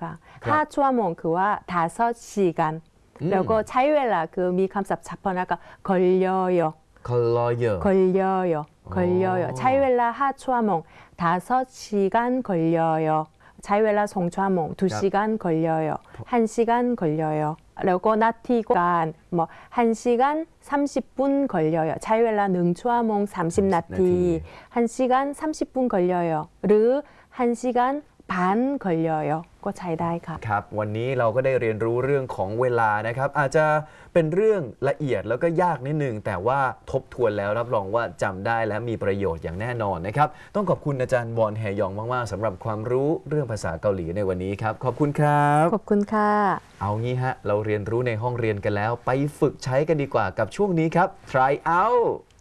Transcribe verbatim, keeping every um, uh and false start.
ค่ะห้าชั่วโมงคือว่า다섯시간แล้วก็ใช้เวลาคือมีคำศัพท์เฉพาะนะคะ걸려요 걸려요 걸려요 걸려요ใช้เวลาห้าชั่วโมง다섯 시간 걸려요ใช้เวลาสองชั่วโมง두 시간 걸려요 한 시간 걸려요แล้วก็นาทีการ뭐 한 시간 삼십 분 걸려요ใช้เวลาหนึ่งชั่วโมงสามสิบนาที한 시간 삼십 분 걸려요หรือ한 시간 반 걸려요ก็ใช้ได้ค่ะครับวันนี้เราก็ได้เรียนรู้เรื่องของเวลานะครับอาจจะเป็นเรื่องละเอียดแล้วก็ยากนิดนึงแต่ว่าทบทวนแล้วรับรองว่าจำได้และมีประโยชน์อย่างแน่นอนนะครับต้องขอบคุณอาจารย์วอนแฮยองมากๆสำหรับความรู้เรื่องภาษาเกาหลีในวันนี้ครับขอบคุณครับขอบคุณค่ะเอางี้ฮะเราเรียนรู้ในห้องเรียนกันแล้วไปฝึกใช้กันดีกว่ากับช่วงนี้ครับ try out